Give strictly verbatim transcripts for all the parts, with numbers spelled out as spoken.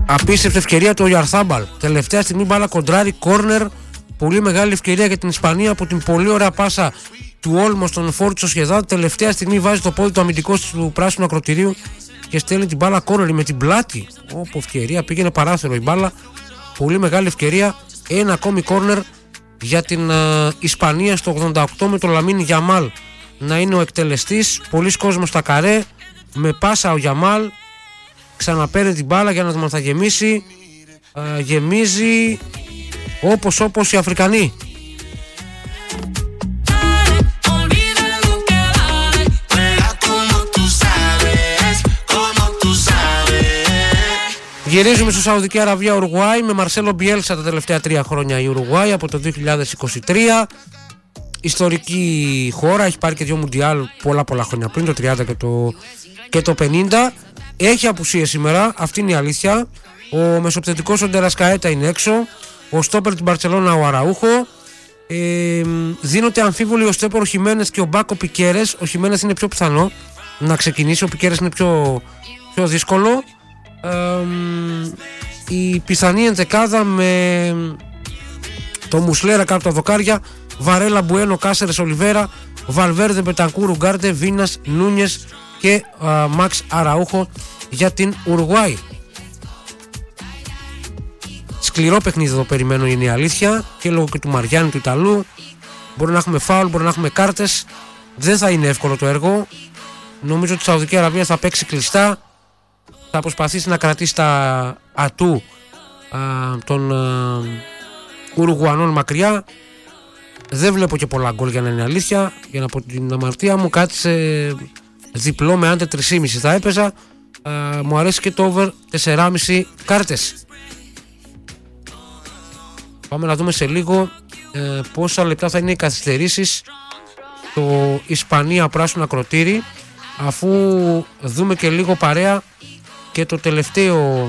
Απίστευτη ευκαιρία του Ογιαρθάμπαλ. Τελευταία στιγμή μπάλα κοντράρι, κόρνερ. Πολύ μεγάλη ευκαιρία για την Ισπανία από την πολύ ωραία πάσα του Όλμο στον φόρ της Σοσιεδάδ. Τελευταία στιγμή βάζει το πόδι του αμυντικός του πράσινου ακροτηρίου και στέλνει την μπάλα κόρνερ με την πλάτη. Όπου ευκαιρία, πήγαινε παράθυρο η μπάλα. Πολύ μεγάλη ευκαιρία. Ένα ακόμη κόρνερ για την uh, Ισπανία στο ογδόντα οκτώ με τον Λαμίν Γιαμάλ να είναι ο εκτελεστής. Πολλοί κόσμος στα καρέ. Με πάσα ο Γιαμάλ ξαναπαίρνει την μπάλα για να τον θα γεμίσει. Uh, γεμίζει όπως όπως οι Αφρικανοί. Γυρίζουμε στο Σαουδική Αραβία, Ουρουγουάη, με Μαρσέλο Μπιέλσα τα τελευταία τρία χρόνια η Ουρουγουάη από το δύο χιλιάδες είκοσι τρία. Ιστορική χώρα, έχει πάρει και δύο Μουντιάλ πολλά πολλά χρόνια πριν, το τριάντα και το, και το πενήντα. Έχει απουσίες σήμερα, αυτή είναι η αλήθεια. Ο μεσοπτετικός ο Ντερασκαέτα είναι έξω. Ο στόπερ της Μπαρτσελώνα ο Αραούχο. Ε, δίνονται αμφίβολοι ο στόπερ ο Χιμένες και ο Μπάκο Πικέρες. Ο Χιμένες είναι πιο πιθανό να ξεκινήσει, ο Πικέρες είναι πιο, πιο δύσκολο. Ε, η πιθανή ενδεκάδα με το Μουσλέρα κάτω τα δοκάρια, Βαρέλα, Μπουένο, Κάσερες, Ολιβέρα, Βαλβέρδε, Μπετανκούρου, Γκάρντε, Βίνας, Νούνιες και α, Μαξ Αραούχο για την Ουρουγουάη. Σκληρό παιχνίδι εδώ περιμένω, είναι η αλήθεια, και λόγω και του Μαριάννη του Ιταλού. Μπορεί να έχουμε φάουλ, μπορεί να έχουμε κάρτες. Δεν θα είναι εύκολο το έργο. Νομίζω ότι η Σαουδική Αραβία θα παίξει κλειστά. Θα προσπαθήσει να κρατήσει τα ατού α, των α, Ουρουγουανών μακριά. Δεν βλέπω και πολλά γκολ για να είναι αλήθεια. Για να πω την αμαρτία μου, κάτι σε διπλό με άντε τρία κόμμα πέντε θα έπαιζα. Α, μου αρέσει και το over τέσσερα κόμμα πέντε κάρτες. Πάμε να δούμε σε λίγο ε, πόσα λεπτά θα είναι οι καθυστερήσεις στο Ισπανία πράσινο ακροτήρι, αφού δούμε και λίγο παρέα και το τελευταίο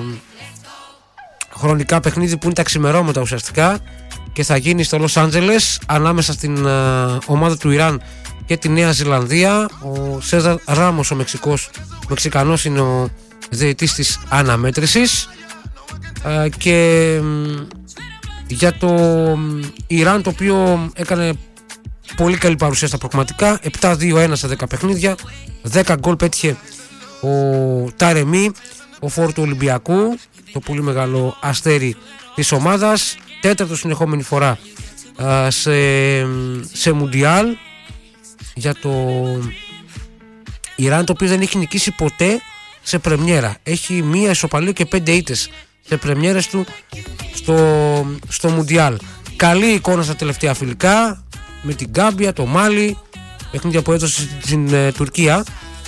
χρονικά παιχνίδι που είναι τα ξημερώματα ουσιαστικά και θα γίνει στο Λος Άντζελες ανάμεσα στην ε, ομάδα του Ιράν και τη Νέα Ζηλανδία. Ο Σέζαρ Ράμος, ο Μεξικός, ο Μεξικανός, είναι ο διαιτητής της αναμέτρησης ε, και για το Ιράν, το οποίο έκανε πολύ καλή παρουσία στα προγραμματικά, επτά δύο ένα σε δέκα παιχνίδια, δέκα γκολ πέτυχε ο Ταρεμί, ο φόρ του Ολυμπιακού, το πολύ μεγάλο αστέρι της ομάδας, τέταρτο συνεχόμενη φορά α, σε, σε Μουντιάλ για το Ιράν, το οποίο δεν έχει νικήσει ποτέ σε πρεμιέρα. Έχει μία ισοπαλία και πέντε ήττες σε πρεμιέρες του στο, στο Μουντιάλ. Καλή εικόνα στα τελευταία φιλικά με την Γκάμπια, το Μάλι, παιχνίδια που έδωσε στην ε, Τουρκία.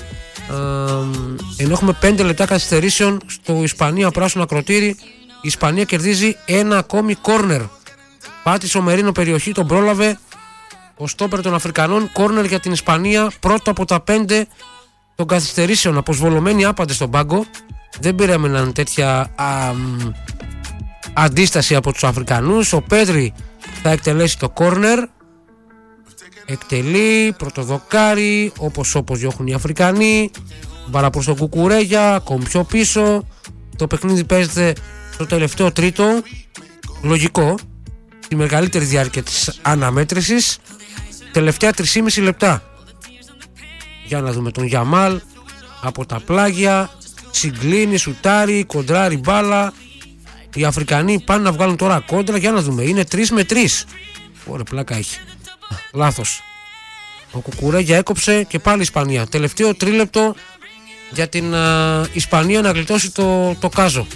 Ε, ενώ έχουμε πέντε λεπτά καθυστερήσεων στο Ισπανία πράσινο ακροτήρι. Η Ισπανία κερδίζει ένα ακόμη κόρνερ. Πάτησε ο Μερίνο περιοχή, τον πρόλαβε ο στόπερ των Αφρικανών. Κόρνερ για την Ισπανία, πρώτο από τα πέντε των καθυστερήσεων. Αποσβολωμένοι άπαντες στον πάγκο. Δεν πήραμε τέτοια α, αντίσταση από τους Αφρικανούς. Ο Πέδρη θα εκτελέσει το κόρνερ. Εκτελεί, πρωτοδοκάρι, όπως όπως διώχνουν οι Αφρικανοί. Μπαλά προς τον Κουκουρέγια, ακόμη πιο πίσω. Το παιχνίδι παίζεται στο τελευταίο τρίτο. Λογικό, τη μεγαλύτερη διάρκεια της αναμέτρησης. Τελευταία τρία κόμμα πέντε λεπτά. Για να δούμε τον Γιαμάλ από τα πλάγια. Συγκλίνει, σουτάρει, κοντράρει μπάλα. Οι Αφρικανοί πάνε να βγάλουν τώρα κόντρα. Για να δούμε, είναι τρία με τρία. Ωραία, πλάκα έχει. Λάθος. Ο Κουκουρέγια έκοψε και πάλι η Ισπανία. Τελευταίο τρίλεπτο για την α, Ισπανία να γλιτώσει το, το κάζο.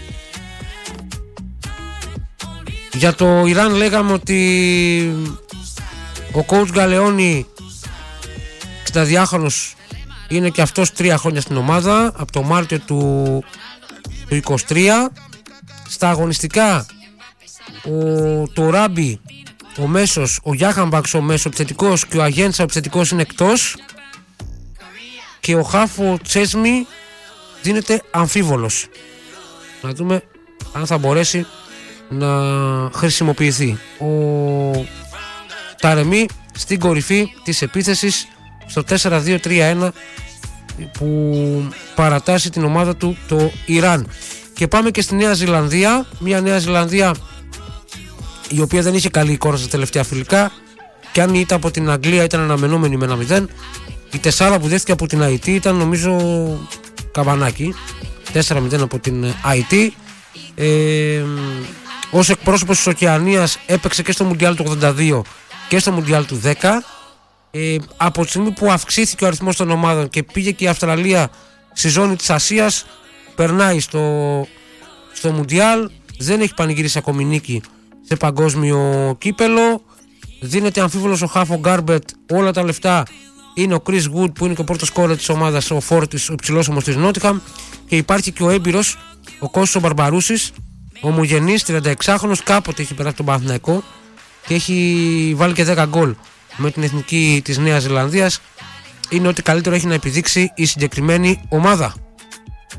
Για το Ιράν λέγαμε ότι ο coach Γκαλεόνι, εξηνταδυάχρονος, είναι και αυτός τρία χρόνια στην ομάδα, από το Μάρτιο του, του είκοσι τρία. Στα αγωνιστικά ο Τοράμπι, ο μέσος, ο Γιάχαμπαξ ο μέσος επιθετικός και ο Αγέντσα ο επιθετικός είναι εκτός, και ο Χάφο Τσέσμι δίνεται αμφίβολος. Να δούμε αν θα μπορέσει να χρησιμοποιηθεί. Ο Ταρεμί στην κορυφή της επίθεσης στο τέσσερα δύο τρία ένα που παρατάσσει την ομάδα του το Ιράν. Και πάμε και στη Νέα Ζηλανδία. Μια Νέα Ζηλανδία η οποία δεν είχε καλή εικόνα στα τελευταία φιλικά. Και αν ήταν από την Αγγλία ήταν αναμενόμενη με ένα μηδέν. Η τεσσάρα που δέχτηκε από την Αϊτή ήταν νομίζω καμπανάκι. τέσσερα μηδέν από την Αϊτή. Ε, ως εκπρόσωπος της Οκεανίας έπαιξε και στο Μουντιάλ του ογδόντα δύο και στο Μουντιάλ του δέκα. Ε, από τη στιγμή που αυξήθηκε ο αριθμός των ομάδων και πήγε και η Αυστραλία στη ζώνη της Ασίας, περνάει στο, στο Μουντιάλ. Δεν έχει πανηγυρίσει ακόμη νίκη σε παγκόσμιο κύπελο. Δίνεται αμφίβολος ο Χάφο Γκάρμπετ. Όλα τα λεφτά είναι ο Chris Wood που είναι και ο πρώτος σκόρερ της ομάδας, ο φόρτης, ο υψηλός όμως της Νότιχαμ. Και υπάρχει και ο έμπειρος, ο Κώστας ο Μπαρμπαρούσης, ομογενής, τριανταεξάχρονος, κάποτε έχει περάσει τον Παναθηναϊκό και έχει βάλει και δέκα γκολ με την εθνική της Νέας Ζηλανδίας. Είναι ό,τι καλύτερο έχει να επιδείξει η συγκεκριμένη ομάδα.